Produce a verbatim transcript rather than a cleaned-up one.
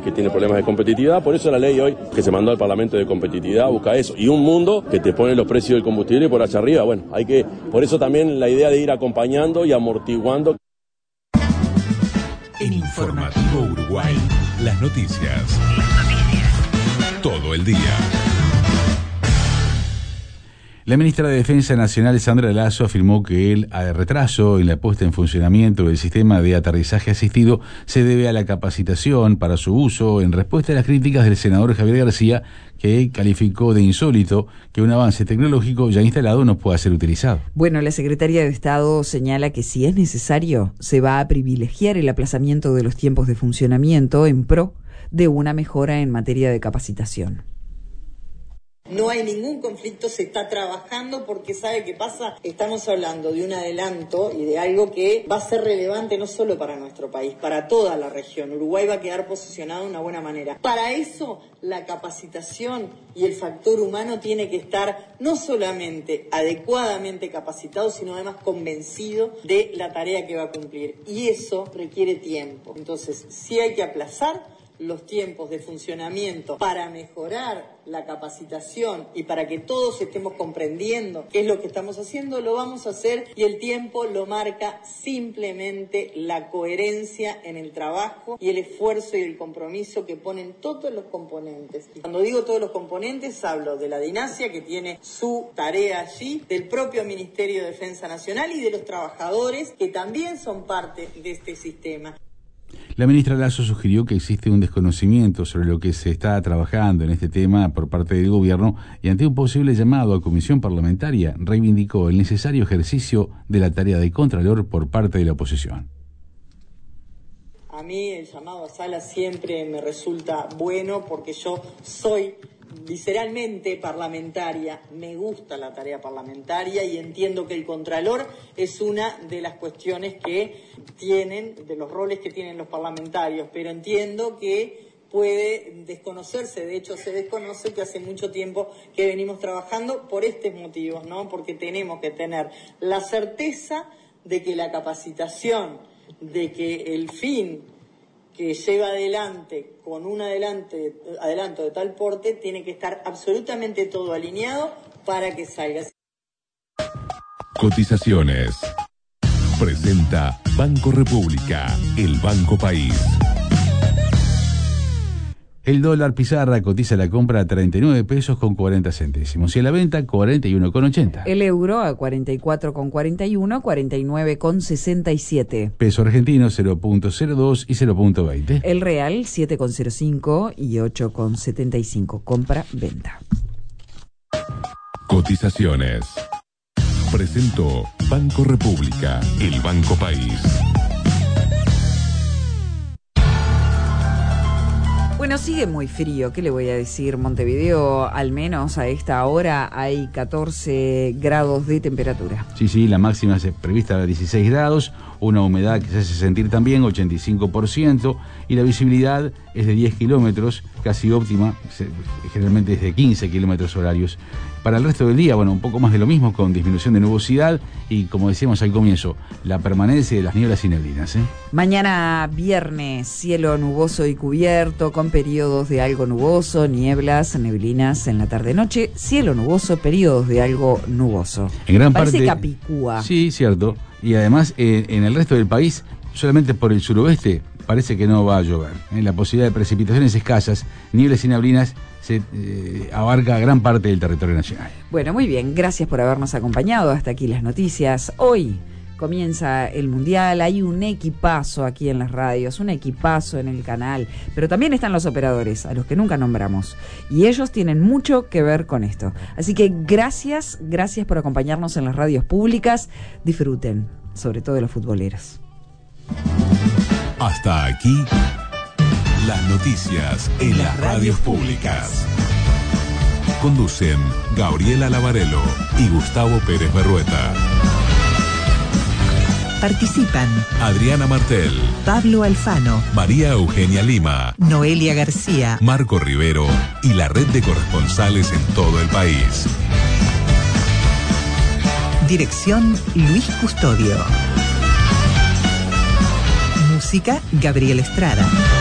que tiene problemas de competitividad. Por eso la ley hoy que se mandó al Parlamento de competitividad busca eso. Y un mundo que te pone los precios del combustible por allá arriba. Bueno, hay que, por eso también la idea de ir acompañando y amortiguando. En Informativo Uruguay, las noticias. Las noticias. Todo el día. La ministra de Defensa Nacional, Sandra Lasso, afirmó que el retraso en la puesta en funcionamiento del sistema de aterrizaje asistido se debe a la capacitación para su uso, en respuesta a las críticas del senador Javier García, que calificó de insólito que un avance tecnológico ya instalado no pueda ser utilizado. Bueno, la Secretaría de Estado señala que si es necesario, se va a privilegiar el aplazamiento de los tiempos de funcionamiento en pro de una mejora en materia de capacitación. No hay ningún conflicto, se está trabajando porque ¿sabe qué pasa? Estamos hablando de un adelanto y de algo que va a ser relevante no solo para nuestro país, para toda la región. Uruguay va a quedar posicionado de una buena manera. Para eso, la capacitación y el factor humano tiene que estar no solamente adecuadamente capacitado, sino además convencido de la tarea que va a cumplir. Y eso requiere tiempo. Entonces, sí hay que aplazar los tiempos de funcionamiento para mejorar la capacitación y para que todos estemos comprendiendo qué es lo que estamos haciendo, lo vamos a hacer y el tiempo lo marca simplemente la coherencia en el trabajo y el esfuerzo y el compromiso que ponen todos los componentes. Y cuando digo todos los componentes, hablo de la DINASIA, que tiene su tarea allí, del propio Ministerio de Defensa Nacional y de los trabajadores que también son parte de este sistema. La ministra Lasso sugirió que existe un desconocimiento sobre lo que se está trabajando en este tema por parte del gobierno y ante un posible llamado a comisión parlamentaria reivindicó el necesario ejercicio de la tarea de contralor por parte de la oposición. A mí el llamado a sala siempre me resulta bueno porque yo soy visceralmente parlamentaria, me gusta la tarea parlamentaria y entiendo que el contralor es una de las cuestiones que tienen, de los roles que tienen los parlamentarios, pero entiendo que puede desconocerse, de hecho se desconoce que hace mucho tiempo que venimos trabajando por estos motivos, ¿no? Porque tenemos que tener la certeza de que la capacitación, de que el fin que lleva adelante con un adelante, adelanto de tal porte, tiene que estar absolutamente todo alineado para que salga. Cotizaciones. Presenta Banco República, el Banco País. El dólar pizarra cotiza la compra a treinta y nueve pesos con cuarenta centésimos y a la venta cuarenta y uno con ochenta. El euro a cuarenta y cuatro con cuarenta y uno, cuarenta y nueve con sesenta y siete. Peso argentino cero punto cero dos y cero punto veinte. El real siete con cero cinco y ocho con setenta y cinco. Compra-venta. Cotizaciones. Presentó Banco República, el Banco País. Bueno, sigue muy frío, ¿qué le voy a decir? Montevideo, al menos a esta hora, hay catorce grados de temperatura. Sí, sí, la máxima es prevista a dieciséis grados, una humedad que se hace sentir también, ochenta y cinco por ciento, y la visibilidad es de diez kilómetros, casi óptima, generalmente es de quince kilómetros horarios. Para el resto del día, bueno, un poco más de lo mismo, con disminución de nubosidad y, como decíamos al comienzo, la permanencia de las nieblas y neblinas, ¿eh? Mañana viernes, cielo nuboso y cubierto, con periodos de algo nuboso, nieblas, neblinas en la tarde-noche, cielo nuboso, periodos de algo nuboso. En gran Parece parte Capicúa. Sí, cierto. Y además, eh, en el resto del país, solamente por el suroeste, parece que no va a llover. ¿eh? La posibilidad de precipitaciones escasas, nieblas y neblinas, se eh, abarca gran parte del territorio nacional. Bueno, muy bien, gracias por habernos acompañado. Hasta aquí las noticias. Hoy comienza el Mundial, hay un equipazo aquí en las radios, un equipazo en el canal, pero también están los operadores, a los que nunca nombramos, y ellos tienen mucho que ver con esto. Así que gracias, gracias por acompañarnos en las radios públicas. Disfruten, sobre todo los futboleros. Hasta aquí las noticias en las radios públicas. Conducen Gabriela Lavarello y Gustavo Pérez Berrueta. Participan Adriana Martel, Pablo Alfano, María Eugenia Lima, Noelia García, Marco Rivero y la red de corresponsales en todo el país. Dirección Luis Custodio. Música Gabriel Estrada.